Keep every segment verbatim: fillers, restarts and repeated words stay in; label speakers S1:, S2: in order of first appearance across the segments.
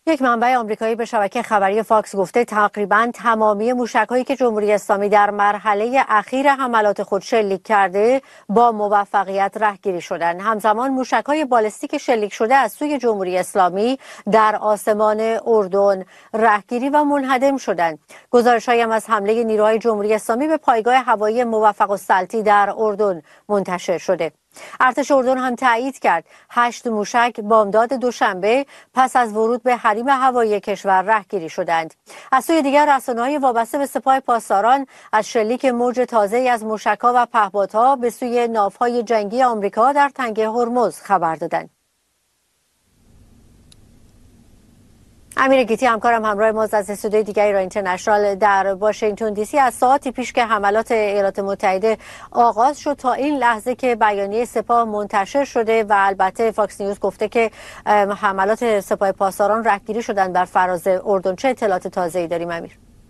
S1: یک منبع آمریکایی به شبکه خبری فاکس گفته تقریباً تمامی موشک‌هایی که جمهوری اسلامی در مرحله اخیر حملات خود شلیک کرده با موفقیت رهگیری شدند. همزمان موشک‌های بالستیک شلیک شده از سوی جمهوری اسلامی در آسمان اردن رهگیری و منهدم شدند. گزارش‌هایی هم از حمله نیروهای جمهوری اسلامی به پایگاه هوایی موفق السلطی در اردن منتشر شده. ارتش اردن هم تایید کرد هشت موشک بامداد دوشنبه پس از ورود به حریم هوایی کشور رهگیری شدند. از سوی دیگر رسانه‌های وابسته به سپاه پاسداران از شلیک موج تازه‌ای از موشک‌ها و پهپادها به سوی ناوهای جنگی آمریکا در تنگه هرمز خبر دادند. امیر گیتی همکارم همراه ما از استودیوی دیگری را اینترنشنال در واشنگتن دی سی از ساعاتی پیش که حملات ایالات متحده آغاز شد تا این لحظه که بیانیه سپاه منتشر شده و البته فاکس نیوز گفته که حملات سپاه پاسداران رهگیری شدن بر فراز اردن. چه اطلاعات تازه‌ای داریم امیر؟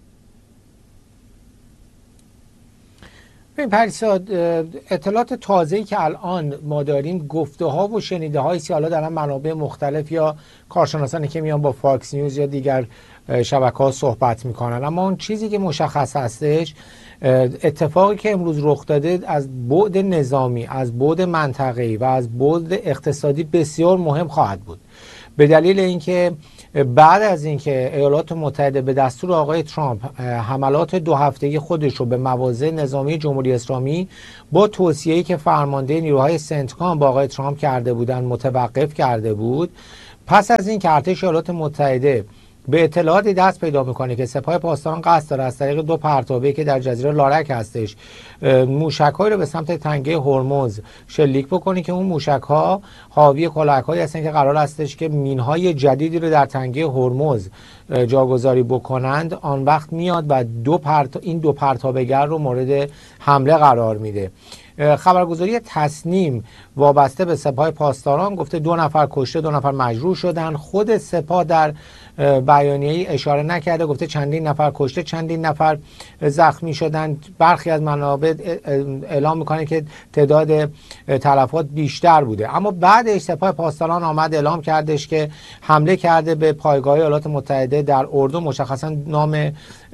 S2: ببین پریسا، اطلاعات تازه‌ای که الان ما داریم گفته ها و شنیده هایی که حالا دارن منابع مختلف یا کارشناسانی که میان با فاکس نیوز یا دیگر شبکه‌ها صحبت میکنن، اما اون چیزی که مشخص هستش اتفاقی که امروز رخ داده از بعد نظامی، از بعد منطقه‌ای و از بعد اقتصادی بسیار مهم خواهد بود، به دلیل اینکه بعد از اینکه ایالات متحده به دستور آقای ترامپ حملات دو هفتگی خودش رو به مواضع نظامی جمهوری اسلامی با توصیه‌ای که فرمانده نیروهای سنتکام با آقای ترامپ کرده بودن متوقف کرده بود، پس از اینکه ارتش ایالات متحده به اطلاعاتی دست پیدا میکنه که سپاه پاسداران قصد داره از طریق دو پرتابه که در جزیره لارک هستش موشک‌هایی رو به سمت تنگه هرمز شلیک بکنه که اون موشک‌ها حاوی کلاهک‌هایی هستن که قرار هستش که مین‌های جدیدی رو در تنگه هرمز جاگذاری بکنند، آن وقت میاد و دو پرت... این دو پرتابه‌گر رو مورد حمله قرار میده. خبرگزاری تصنیم وابسته به سپاه پاسداران گفته دو نفر کشته، دو نفر مجروح شدن. خود سپاه در بیانیه‌ای اشاره نکرده، گفته چندین نفر کشته، چندین نفر زخمی شدن. برخی از منابع اعلام میکنه که تعداد تلفات بیشتر بوده. اما بعدش سپاه پاسداران آمد اعلام کردش که حمله کرده به پایگاه ایالات متحده در اردن، مشخصا نام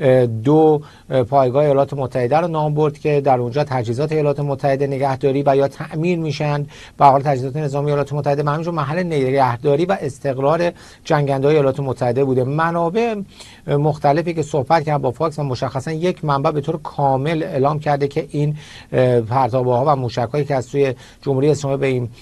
S2: دو پایگاه ایالات متحده رو نام برد که در اونجا تجهیزات ایالات متحده نگهداری و یا تأمین میشن. به حال تجهیزات نظامی ایالات متحده به همین محل نگهداری و استقرار جنگنده‌های ایالات متحده بوده. منابع مختلفی که صحبت کردن با فاکس و مشخصا یک منبع به طور کامل اعلام کرده که این پرتابه‌ها و موشک‌هایی که از سوی جمهوری اسلامی به این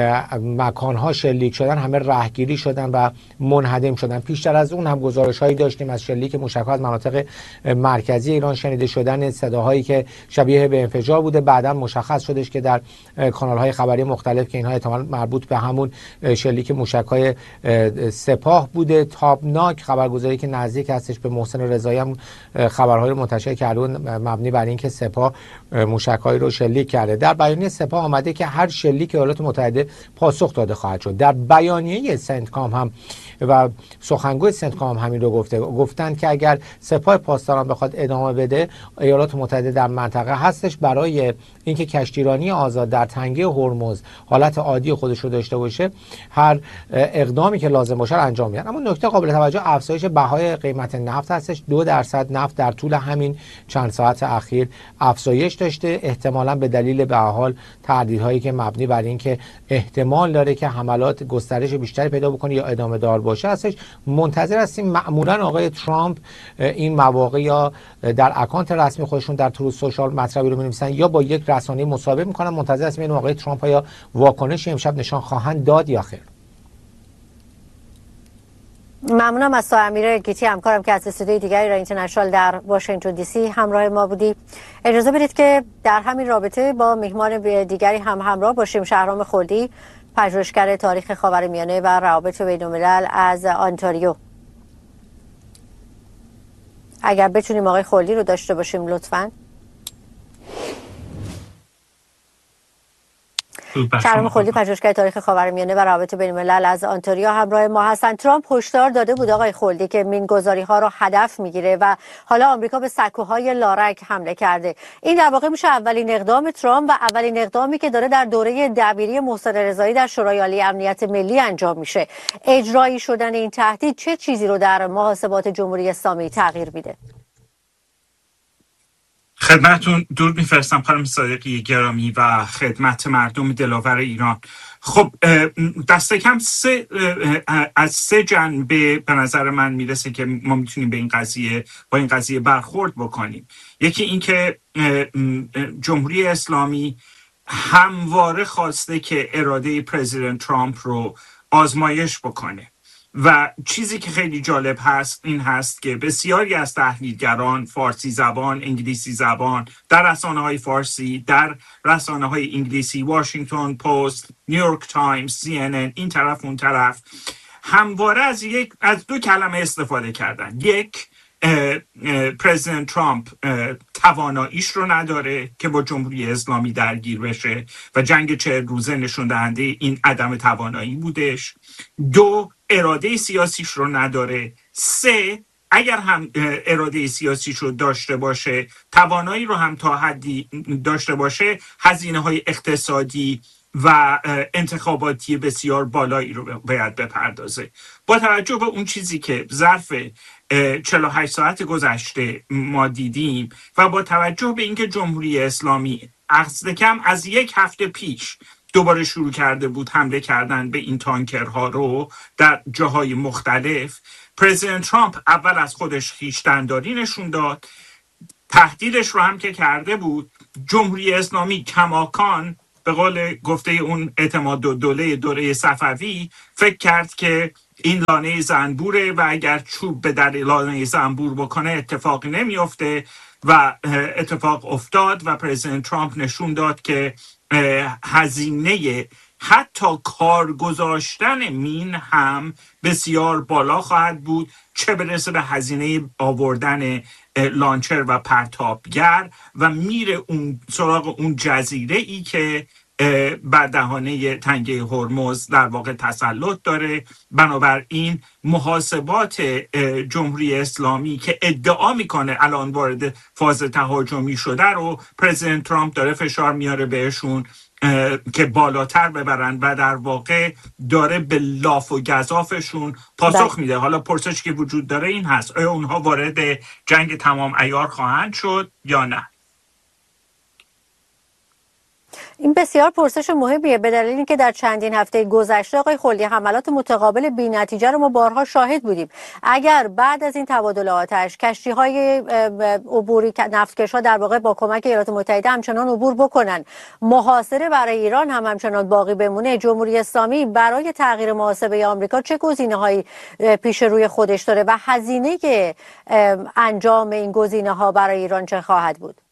S2: مکان‌ها شلیک شدن همه رهگیری شدن و منهدم شدن. پیشتر از اون هم گزارش‌هایی داشتیم از شلیک موشک‌ها از مناطق مرکزی ایران شنیده شدن، صداهایی که شبیه به انفجار بوده. بعداً مشخص شدش که در کانال‌های خبری مختلف که اینها احتمالاً مربوط به همون شلیک موشک‌های سپاه بوده. تابناک خبرگزاری که نزدیک هستش به محسن رضایی هم خبرهای رو منتشر کرده مبنی بر اینکه سپاه موشک‌هایی رو شلیک کرده. در بیانیه سپاه آمده که هر شلیک ایالات متحده پاسخ داده خواهد شد. در بیانیه سنتکام هم و سخنگوی سنتکام همین رو گفته، گفتند که اگر سپاه پاسداران بخواد ادامه بده، ایالات متحده در منطقه هستش برای اینکه کشتیرانی آزاد در تنگه هرمز حالت عادی خودش رو داشته باشه، هر اقدامی که لازم باشه انجام میدن. اما نکته قابل توجه افزایش بهای قیمت نفت هستش. دو درصد نفت در طول همین چند ساعت اخیر افزایش داشته، احتمالاً به دلیل به حال تهدیدهایی که مبنی بر این که احتمال داره که حملات گسترش بیشتری پیدا بکنه یا ادامه دار باشه هستش. منتظر هستیم معمولاً آقای ترامپ این مواقع یا در اکانت رسمی خودشون در تروث سوشال مطلبی رو می‌نویسن یا با یک رسانه مصاحبه می‌کنن. منتظر هستیم این آقای ترامپ یا واکنش امشب نشان خواهند داد یا خیر.
S1: ممنونم از سایه امیر گیتی همکارم که از استودیوی دیگری را اینترنشنال در واشنگتن دی سی همراه ما بودی. اجازه بدید که در همین رابطه با مهمان دیگری هم همراه باشیم. شهرام خلدی، پژوهشگر تاریخ خاورمیانه و روابط بین‌الملل از آنتاریو. اگر بتونیم آقای خلدی رو داشته باشیم لطفاً. شهرام خلدی، پژوهشگر تاریخ خاورمیانه و روابط بین‌الملل از آنتاریو همراه ما هستند. ترامپ هشدار داده بود آقای خلدی که مینگذاری‌ها را هدف میگیره و حالا آمریکا به سکوهای لارک حمله کرده. این در واقع میشه اولین اقدام ترامپ و اولین اقدامی که داره در دوره دبیری محسن رضایی در شورای عالی امنیت ملی انجام میشه. اجرایی شدن این تهدید چه چیزی رو در محاسبات جمهوری اسلامی تغییر میده؟
S3: خدمتتون درود میفرستم خانم صادقی گرامی و خدمت مردم دلاور ایران. خب دست کم سه از سه جنبه به نظر من میرسه که ما میتونیم به این قضیه با این قضیه برخورد بکنیم. یکی این که جمهوری اسلامی همواره خواسته که اراده پرزیدنت ترامپ رو آزمایش بکنه و چیزی که خیلی جالب هست این هست که بسیاری از تحلیلگران فارسی زبان، انگلیسی زبان در رسانه‌های فارسی، در رسانه‌های انگلیسی، واشنگتن پست، نیویورک تایمز، سی ان ان، این طرف اون طرف همواره از یک از دو کلمه استفاده کردن. یک، پرزیدنت ترامپ تواناییش رو نداره که با جمهوری اسلامی درگیر بشه و جنگ چهل روزه نشون دهنده این عدم توانایی بودش. دو، اراده سیاسیش رو نداره. سه، اگر هم اراده سیاسیش رو داشته باشه، توانایی رو هم تا حدی داشته باشه، هزینه‌های اقتصادی و انتخاباتی بسیار بالایی رو باید بپردازه. با توجه به اون چیزی که ظرف چهل و هشت ساعت گذشته ما دیدیم و با توجه به اینکه جمهوری اسلامی اقصد کم از یک هفته پیش دوباره شروع کرده بود حمله کردن به این تانکرها رو در جاهای مختلف، پرزیدنت ترامپ اول از خودش خویشتن‌داری نشون داد، تهدیدش رو هم که کرده بود. جمهوری اسلامی کماکان به قول گفته اون اعتماد الدوله دوره صفوی فکر کرد که این لانه زنبوره و اگر چوب به در لانه زنبور بکنه اتفاقی نمیفته و اتفاق افتاد و پرزیدنت ترامپ نشون داد که هزینه حتی کار گذاشتن مین هم بسیار بالا خواهد بود، چه برسه به هزینه آوردن لانچر و پرتابگر و میره اون سراغ اون جزیره ای که بر دهانه تنگه هرمز در واقع تسلط داره. بنابراین محاسبات جمهوری اسلامی که ادعا میکنه الان وارد فاز تهاجمی شده رو پرزیدنت ترامپ داره فشار میاره بهشون که بالاتر ببرن و در واقع داره به لاف و گزافشون پاسخ میده. حالا پرسش که وجود داره این هست: آیا اونها وارد جنگ تمام عیار خواهند شد یا نه؟
S1: این بسیار پرسش مهمیه، به دلیل اینکه در چندین هفته گذشته آقای خلدی حملات متقابل بی‌نتیجه رو ما بارها شاهد بودیم. اگر بعد از این تبادل آتش کشتی‌های عبوری نفتکش‌ها در واقع با کمک ایالات متحده همچنان عبور بکنن، محاصره برای ایران هم همچنان باقی بمونه، جمهوری اسلامی برای تغییر محاسبه آمریکا چه گزینه‌هایی پیش روی خودش داره و هزینه انجام این گزینه‌ها برای ایران چه خواهد بود؟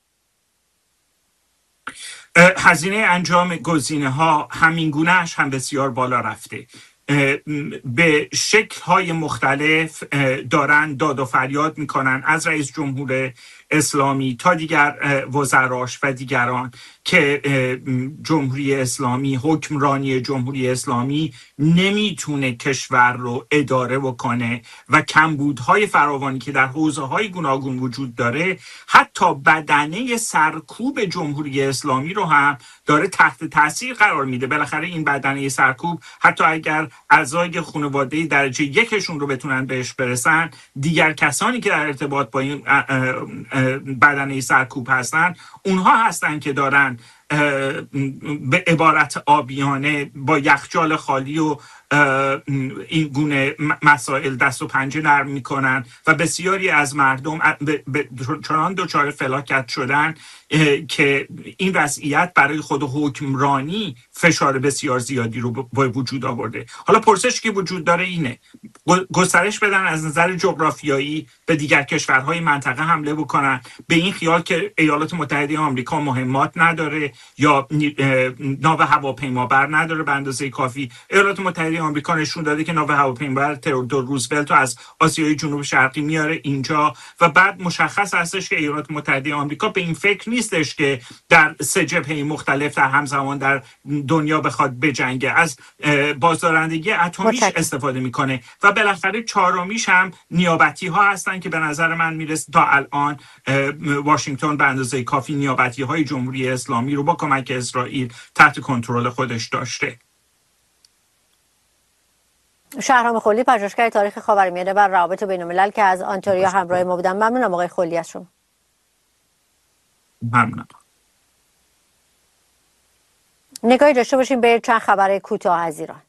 S3: هزینه انجام گزینه ها همین گونهش هم بسیار بالا رفته. به شکل‌های مختلف دارن داد و فریاد میکنن از رئیس جمهور اسلامی تا دیگر وزراش و دیگران که جمهوری اسلامی، حکمرانی جمهوری اسلامی نمیتونه کشور رو اداره بکنه و کمبودهای فراوانی که در حوزه‌های گوناگون وجود داره حتی بدنه سرکوب جمهوری اسلامی رو هم داره تحت تاثیر قرار میده. بالاخره این بدنه سرکوب حتی اگر اعضای خانواده درجه یکشون رو بتونن بهش برسن، دیگر کسانی که در ارتباط با این بدنه سرکوب هستن اونها هستن که دارن به عبارت آبیانه با یخچال خالی و این گونه مسائل دست و پنجه نرم میکنن و بسیاری از مردم چنان دچار فلاکت شدن که این وضعیت برای خود حکمرانی فشار بسیار زیادی رو به وجود آورده. حالا پرسش که وجود داره اینه: گسترش بدن، از نظر جغرافیایی به دیگر کشورهای منطقه حمله بکنن، به این خیال که ایالات متحده آمریکا مهمات نداره یا ناو هواپیمابر نداره به اندازه کافی. ایالات متحده آمریکا نشون داده که ناو هواپیمابر تئودور روزولت از آسیای جنوب شرقی میاره اینجا و بعد مشخص هستش که ایالات متحده آمریکا به این فکر نیستش که در سه جبهه مختلف در همزمان در دنیا بخواد بجنگه، از بازدارندگی اتمیش استفاده میکنه و بالاخره چهارمیش هم نیابتی ها هستن که به نظر من میرسه تا الان واشنگتن به اندازه کافی نیابتی های جمهوری اسلامی رو با کمک اسرائیل تحت کنترل خودش داشته.
S1: شهرام خلی، پژوهشگر تاریخ خاورمیانه و روابط بین‌الملل که از آنتاریو همراه ما بودن. ممنونم آقای خلی از شما.
S3: ممنونم.
S1: نگاهی داشته باشیم به چند خبر کوتاه از ایران.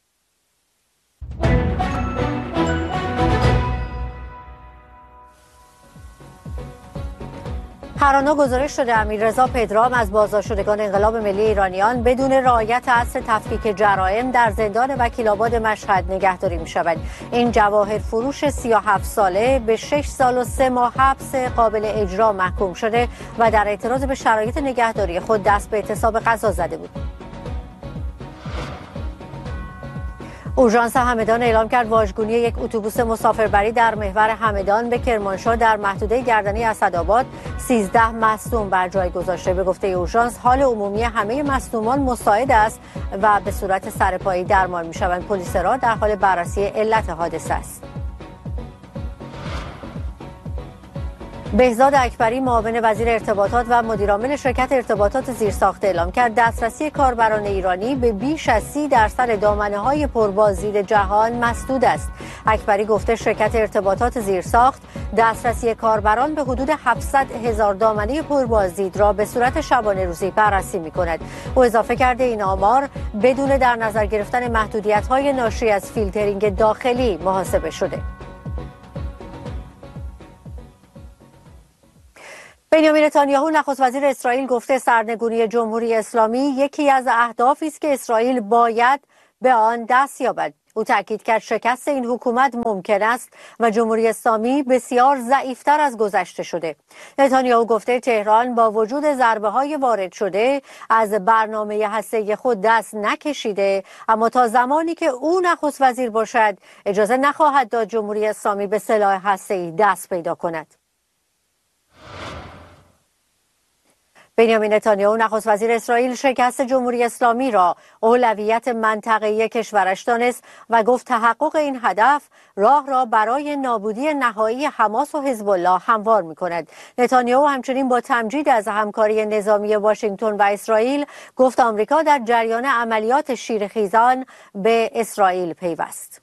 S1: هرانا گزارش شده امیررضا پدرام از بازداشتشدگان انقلاب ملی ایرانیان بدون رعایت اصل تفکیک جرائم در زندان وکیل‌آباد مشهد نگهداری می‌شود. این جواهر فروش سی و هفت ساله به شش سال و سه ماه حبس قابل اجرا محکوم شده و در اعتراض به شرایط نگهداری خود دست به اعتصاب قضا زده بود. اورژانس همدان اعلام کرد واژگونی یک اتوبوس مسافربری در محور همدان به کرمانشاه در محدوده گردنی اسدآباد سیزده مصدوم بر جای گذاشته. به گفته اورژانس حال عمومی همه مصدومان مساعد است و به صورت سرپایی درمان می‌شوند. پلیس را در حال بررسی علت حادثه است. بهزاد اکبری معاون وزیر ارتباطات و مدیرعامل شرکت ارتباطات زیرساخت اعلام کرد دسترسی کاربران ایرانی به بیش از سی درصد دامنه‌های پربازدید جهان مسدود است. اکبری گفته شرکت ارتباطات زیرساخت دسترسی کاربران به حدود هفتصد هزار دامنه پربازدید را به صورت شبانه روزی بررسی می‌کند. او اضافه کرده این آمار بدون در نظر گرفتن محدودیت‌های ناشی از فیلترینگ داخلی محاسبه شده. بنیامین نتانیاهو نخست وزیر اسرائیل گفته سرنگونی جمهوری اسلامی یکی از اهدافی است که اسرائیل باید به آن دست یابد. او تاکید کرد شکست این حکومت ممکن است و جمهوری اسلامی بسیار ضعیفتر از گذشته شده. نتانیاهو گفته تهران با وجود ضربه‌های وارد شده از برنامه هسته‌ای خود دست نکشیده، اما تا زمانی که او نخست وزیر باشد اجازه نخواهد داد جمهوری اسلامی به سلاح هسته‌ای دست پیدا کند. بنیامین نتانیاهو نخست وزیر اسرائیل شکست جمهوری اسلامی را اولویت منطقه‌ای کشورش دانست و گفت تحقق این هدف راه را برای نابودی نهایی حماس و حزب الله هموار می‌کند. نتانیاهو همچنین با تمجید از همکاری نظامی واشنگتن و اسرائیل گفت آمریکا در جریان عملیات شیرخیزان به اسرائیل پیوست.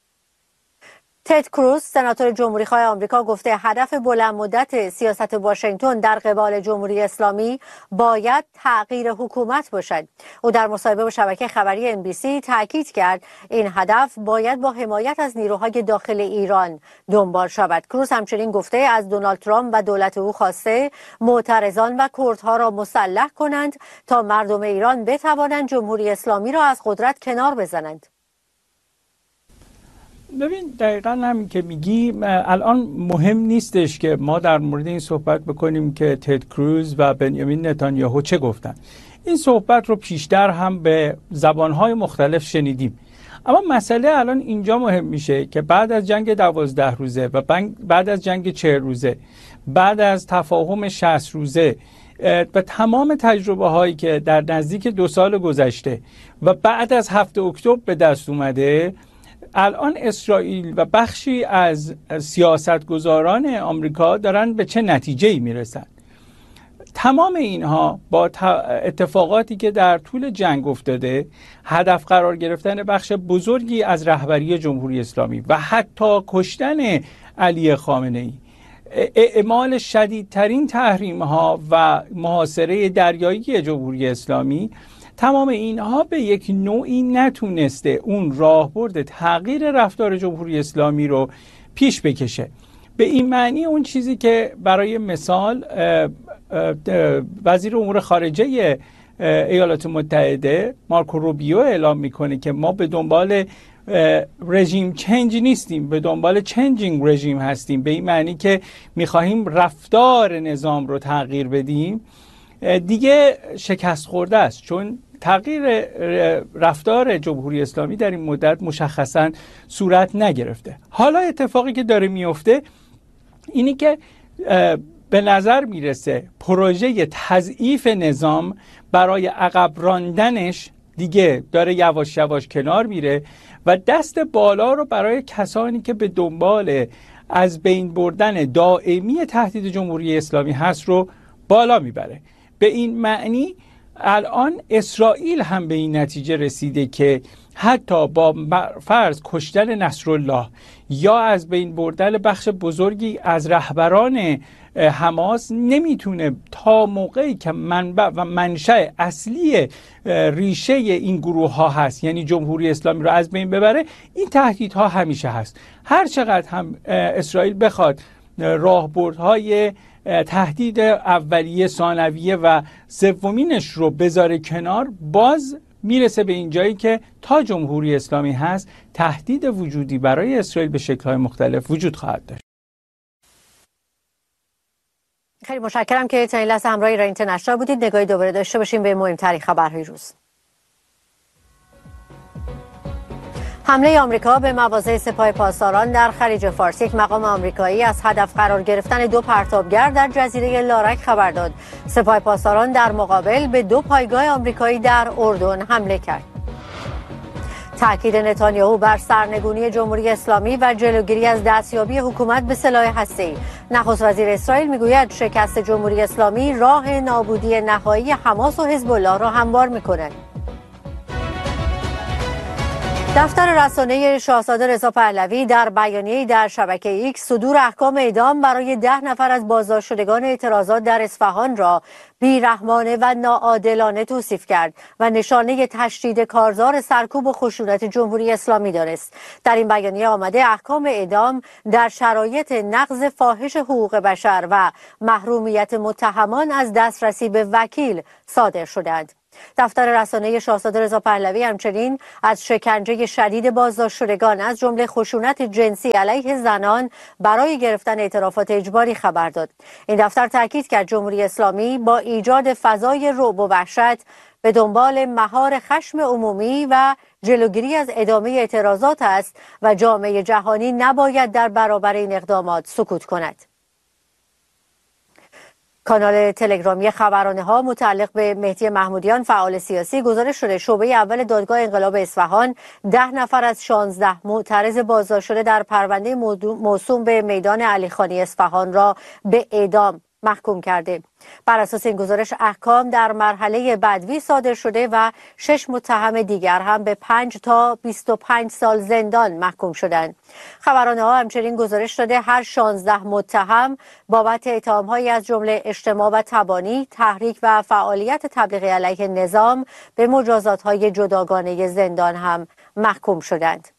S1: تد کروز سناتور جمهوری‌خواه آمریکا گفته هدف بلند مدت سیاست واشنگتن در قبال جمهوری اسلامی باید تغییر حکومت باشد. او در مصاحبه با شبکه خبری ام بی سی تاکید کرد این هدف باید با حمایت از نیروهای داخل ایران دنبال شود. کروز همچنین گفته از دونالد ترامپ و دولت او خواسته معترضان و کردها را مسلح کنند تا مردم ایران بتوانند جمهوری اسلامی را از قدرت کنار بزنند.
S4: ببین دقیقا همین که میگی الان مهم نیستش که ما در مورد این صحبت بکنیم که تد کروز و بنیامین نتانیاهو چه گفتن. این صحبت رو پیشتر هم به زبانهای مختلف شنیدیم، اما مسئله الان اینجا مهم میشه که بعد از جنگ دوازده روزه و بعد از جنگ چهل روزه، بعد از تفاهم شصت روزه و تمام تجربه هایی که در نزدیک دو سال گذشته و بعد از هفت اکتبر به دست اومده، الان اسرائیل و بخشی از سیاستگزاران آمریکا دارن به چه نتیجه‌ای میرسن. تمام اینها با اتفاقاتی که در طول جنگ افتاده هدف قرار گرفتن بخش بزرگی از رهبری جمهوری اسلامی و حتی کشتن علی خامنه‌ای، اعمال شدیدترین تحریم‌ها و محاصره دریایی جمهوری اسلامی، تمام اینها به یک نوعی نتونسته اون راهبرد تغییر رفتار جمهوری اسلامی رو پیش بکشه. به این معنی اون چیزی که برای مثال وزیر امور خارجه ایالات متحده مارکو روبیو اعلام میکنه که ما به دنبال رژیم چنج نیستیم، به دنبال چنجینگ رژیم هستیم، به این معنی که میخواهیم رفتار نظام رو تغییر بدیم، دیگه شکست خورده است، چون تغییر رفتار جمهوری اسلامی در این مدت مشخصاً صورت نگرفته. حالا اتفاقی که داره میفته اینی که به نظر میرسه پروژه تضعیف نظام برای عقب راندنش دیگه داره یواش یواش کنار میره و دست بالا رو برای کسانی که به دنبال از بین بردن دائمی تهدید جمهوری اسلامی هست رو بالا میبره. به این معنی الان اسرائیل هم به این نتیجه رسیده که حتی با فرض کشتن نصرالله یا از بین بردن بخش بزرگی از رهبران حماس نمیتونه تا موقعی که منبع و منشأ اصلی ریشه این گروه ها هست، یعنی جمهوری اسلامی رو از بین ببره، این تهدیدها همیشه هست. هر چقدر هم اسرائیل بخواد راهبردهای تهدید اولیه، ثانویه و سومینش رو بذاره کنار، باز میرسه به این جایی که تا جمهوری اسلامی هست تهدید وجودی برای اسرائیل به شکل‌های مختلف وجود خواهد داشت.
S1: خیلی متشکرم که تا این لحظه همراه ایران اینترنشنال بودید. نگاهی دوباره داشته باشیم به مهمترین خبرهای روز. حمله آمریکا به مواضع سپاه پاسداران در خلیج فارس. یک مقام آمریکایی از هدف قرار گرفتن دو پرتابگر در جزیره لارک خبر داد. سپاه پاسداران در مقابل به دو پایگاه آمریکایی در اردن حمله کرد. تاکید نتانیاهو بر سرنگونی جمهوری اسلامی و جلوگیری از دستیابی حکومت به سلاح هسته‌ای. نخست وزیر اسرائیل میگوید شکست جمهوری اسلامی راه نابودی نهایی حماس و حزب الله را هموار می‌کند. دفتر رسانه شاهزاده رضا پهلوی در بیانیه‌ای در شبکه ایکس صدور احکام اعدام برای ده نفر از بازداشتشدگان اعتراضات در اصفهان را بی‌رحمانه و ناعادلانه توصیف کرد و نشانه تشدید کارزار سرکوب و خشونت جمهوری اسلامی دانست. در این بیانیه آمده احکام اعدام در شرایط نقض فاحش حقوق بشر و محرومیت متهمان از دسترسی به وکیل صادر شده‌اند. دفتر رسانه شاهزاده رضا پهلوی همچنین از شکنجه شدید بازداشتشدگان از جمله خشونت جنسی علیه زنان برای گرفتن اعترافات اجباری خبر داد. این دفتر تاکید کرد جمهوری اسلامی با ایجاد فضای رعب و وحشت به دنبال مهار خشم عمومی و جلوگیری از ادامه اعتراضات است و جامعه جهانی نباید در برابر این اقدامات سکوت کند. کانال تلگرامی خبرانه ها متعلق به مهدی محمودیان فعال سیاسی گزارش شده شعبه اول دادگاه انقلاب اصفهان ده نفر از شانزده معترض بازداشت شده در پرونده موسوم به میدان علیخانی اصفهان را به اعدام محکوم کرده. بر اساس این گزارش احکام در مرحله بدوی صادر شده و شش متهم دیگر هم به پنج تا بیست و پنج سال زندان محکوم شدند. خبرانه ها همچنین گزارش داده هر شانزده متهم بابت اتهام‌هایی از جمله اجتماع و تبانی، تحریک و فعالیت تبلیغی علیه نظام به مجازات‌های جداگانه زندان هم محکوم شدند.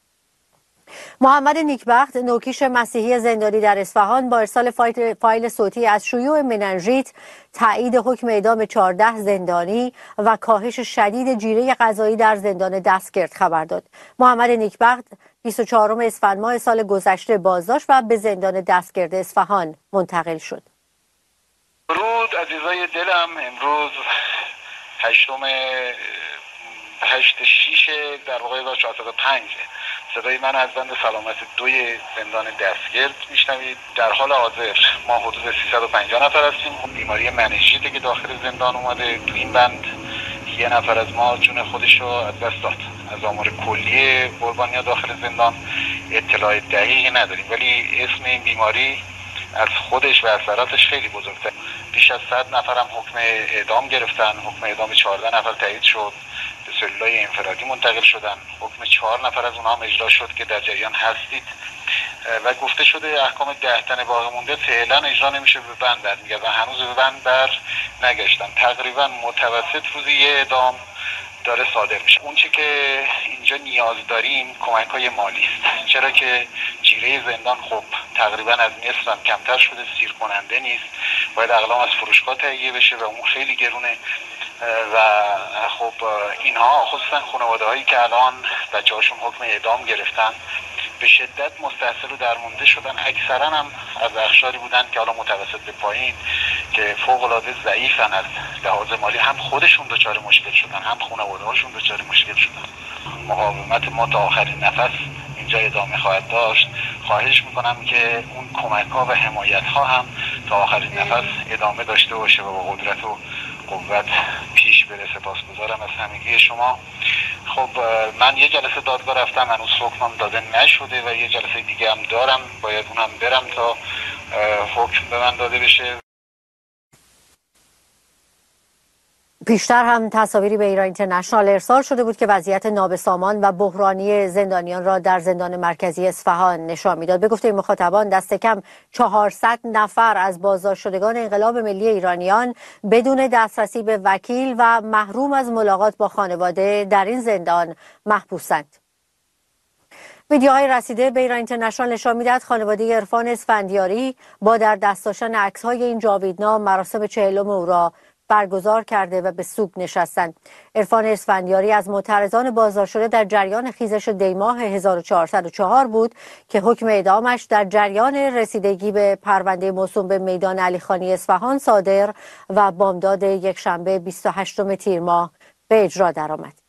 S1: محمد نیکبخت نوکیش مسیحی زندانی در اصفهان با ارسال فایل صوتی از شیوع مننژیت، تایید حکم اعدام چهارده زندانی و کاهش شدید جیره غذایی در زندان دستگرد خبر داد. محمد نیکبخت بیست و چهارم اسفند ماه سال گذشته بازداشت و به زندان دستگرد اصفهان منتقل شد.
S5: درود عزیزای دلم، امروز هشتم هشت شیش در واقع هزار و چهارصد و پنج صدای من از بند سلامت دوی زندان دستگرد میشنوید. در حال حاضر ما حدود سیصد و پنجاه نفر هستیم. بیماری مننژیته که داخل زندان اومده. تو این بند یه نفر از ما جون خودش رو از دست داد. از آمار کلی قربانیان داخل زندان اطلاع دقیقی نداریم، ولی اسم این بیماری از خودش و اثراتش خیلی بزرگتر. بیش از صد نفر هم حکم اعدام گرفتن. حکم اعدام چهارده نفر تایید شد، به سلولای انفرادی منتقل شدن. حکم چهار نفر از اونها هم اجرا شد که در جریان هستید و گفته شده احکام ده تن باقی مونده فعلا اجرا نمیشه، به بند برمیگردن و هنوز به بند بر نگشتن. تقریبا متوسط روزی یه اعدام داره صادر میشه. اون چی که اینجا نیاز داریم کمک های مالی است، چرا که جیره زندان خب تقریبا از نصف هم کمتر شده، سیر کننده نیست، باید اقلام از فروشگاه تهیه بشه و اون خیلی گرونه و خب اینها خصوصا خانواده هایی که الان بچه هاشون حکم اعدام گرفتن به شدت مستحصل و درمونده شدن. اکثرا هم از اقشاری بودن که حالا متوسط به پایین که فوق العاده ضعیفن از لحاظ مالی، هم خودشون دچار مشکل شدن هم خانواده هاشون دچار مشکل شدن. مقاومت ما تا آخرین نفس اینجا ادامه خواهد داشت. خواهش میکنم که اون کمک ها و حمایت ها هم تا آخرین نفس ادامه داشته باشه و با قدرت و قوت پیش بره. سپاسگزارم از همگی شما. خب من یه جلسه دادگاه رفتم، هنوز حکمم داده نشده و یه جلسه دیگه هم دارم، باید اونم برم تا حکم به من داده بشه.
S1: پیشتر هم تصاویری به ایران اینترنشنال ارسال شده بود که وضعیت نابسامان و بحرانی زندانیان را در زندان مرکزی اصفهان نشان میداد. به گفته مخاطبان دست کم چهارصد نفر از بازداشتشدگان انقلاب ملی ایرانیان بدون دسترسی به وکیل و محروم از ملاقات با خانواده در این زندان محبوسند. ویدیوهای رسیده به ایران اینترنشنال نشان میدهد خانواده عرفان اسفندیاری با در دست داشتن عکس‌های این جاویدنام مراسم چهلم او را برگزار کرده و به سوگ نشستند. عرفان اسفندیاری از معترضان بازداشت شده در جریان خیزش دیماه هزار و چهارصد و چهار بود که حکم اعدامش در جریان رسیدگی به پرونده موسوم به میدان علیخانی اصفهان صادر و بامداد یکشنبه بیست و هشتم تیر ماه به اجرا درآمد.